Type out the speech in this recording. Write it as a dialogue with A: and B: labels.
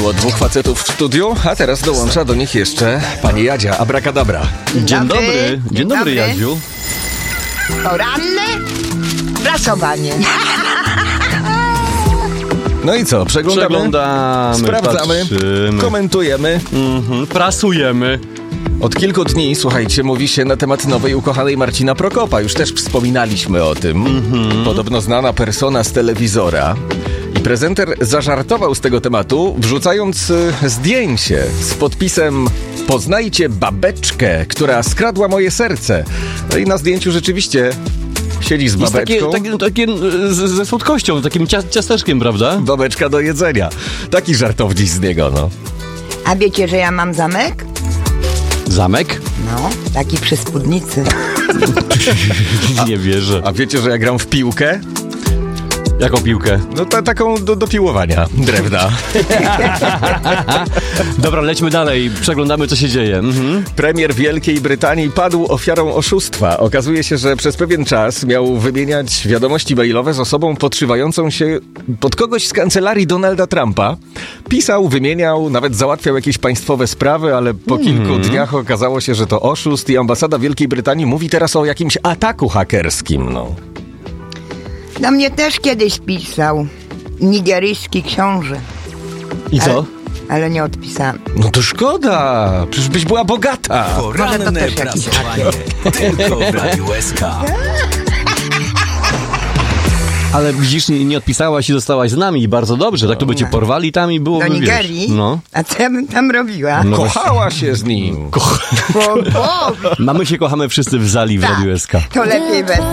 A: Było dwóch facetów w studiu, a teraz dołącza do nich jeszcze pani Jadzia, abracadabra.
B: Dzień dobry. Dzień dobry,
C: dobry.
B: Jadziu.
C: Poranne prasowanie.
A: No i co, przeglądamy, sprawdzamy,
B: patrzymy,
A: komentujemy.
B: Prasujemy.
A: Od kilku dni, słuchajcie, mówi się na temat nowej ukochanej Marcina Prokopa. Już też wspominaliśmy o tym. Podobno znana persona z telewizora. I prezenter zażartował z tego tematu, wrzucając zdjęcie z podpisem „Poznajcie babeczkę, która skradła moje serce”. No i na zdjęciu rzeczywiście siedzi z
B: Jest
A: babeczką.
B: takie ze słodkością, takim ciasteczkiem, prawda?
A: Babeczka do jedzenia. Taki żartownik z niego, no.
C: A wiecie, że ja mam zamek?
B: Zamek?
C: No, taki przy spódnicy.
B: Nie wierzę.
A: A wiecie, że ja gram w piłkę?
B: Jaką piłkę?
A: No taką do piłowania drewna.
B: Dobra, lećmy dalej. Przeglądamy, co się dzieje.
A: Premier Wielkiej Brytanii padł ofiarą oszustwa. Okazuje się, że przez pewien czas miał wymieniać wiadomości mailowe z osobą podszywającą się pod kogoś z kancelarii Donalda Trumpa. Pisał, wymieniał, nawet załatwiał jakieś państwowe sprawy, ale po kilku dniach okazało się, że to oszust i ambasada Wielkiej Brytanii mówi teraz o jakimś ataku hakerskim, no.
C: Do mnie też kiedyś pisał nigeryjski książę.
B: I co?
C: Ale nie odpisałam.
A: No to szkoda, przecież byś była bogata.
C: Może to też jakiś hakier.
D: Tylko w Radiu SK.
B: Ale widzisz, nie odpisałaś i zostałaś z nami. Bardzo dobrze. Tak to by cię porwali tam i byłoby,
C: Do Nigerii?
B: wiesz, no.
C: A co ja bym tam robiła?
B: No
A: Kochała się z nim.
C: Bo,
B: Mamy się kochamy wszyscy w Zali w
C: tak,
B: Radiu SK.
C: to lepiej bez